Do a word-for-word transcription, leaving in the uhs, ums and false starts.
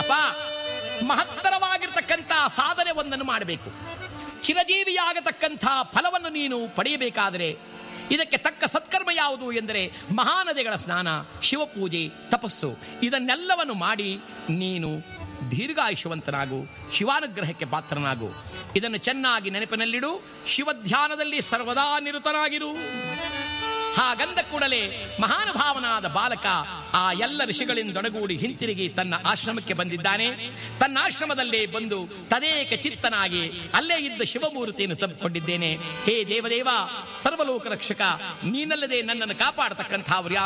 ಅಪ್ಪ, ಮಹತ್ತರವಾಗಿರ್ತಕ್ಕಂಥ ಸಾಧನೆ ಒಂದನ್ನು ಮಾಡಬೇಕು. ಚಿರಜೀವಿಯಾಗತಕ್ಕಂಥ ಫಲವನ್ನು ನೀನು ಪಡೆಯಬೇಕಾದರೆ ಇದಕ್ಕೆ ತಕ್ಕ ಸತ್ಕರ್ಮ ಯಾವುದು ಎಂದರೆ ಮಹಾನದಿಗಳ ಸ್ನಾನ, ಶಿವಪೂಜೆ, ತಪಸ್ಸು. ಇದನ್ನೆಲ್ಲವನ್ನು ಮಾಡಿ ನೀನು ದೀರ್ಘಾಯುಷ್ಯವಂತನಾಗು, ಶಿವಾನುಗ್ರಹಕ್ಕೆ ಪಾತ್ರನಾಗು. ಇದನ್ನು ಚೆನ್ನಾಗಿ ನೆನಪಿನಲ್ಲಿಡು. ಶಿವಧ್ಯಾನದಲ್ಲಿ ಸರ್ವದಾ ನಿರತನಾಗಿರು. ಹಾಗಂದ ಕೂಡಲೇ ಮಹಾನುಭಾವನಾದ ಬಾಲಕ ಆ ಎಲ್ಲ ಋಷಿಗಳಿಂದೊಡಗೂಡಿ ಹಿಂತಿರುಗಿ ತನ್ನ ಆಶ್ರಮಕ್ಕೆ ಬಂದಿದ್ದಾನೆ. ತನ್ನ ಆಶ್ರಮದಲ್ಲೇ ಬಂದು ತದೇಕ ಚಿತ್ತನಾಗಿ ಅಲ್ಲೇ ಇದ್ದ ಶಿವಮೂರ್ತಿಯನ್ನು ತಪ್ಪಿಕೊಂಡಿದ್ದೇನೆ. ಹೇ ದೇವದೇವ, ಸರ್ವಲೋಕ ರಕ್ಷಕ, ನೀನಲ್ಲದೆ ನನ್ನನ್ನು ಕಾಪಾಡತಕ್ಕಂಥವ್ರು ಯಾರು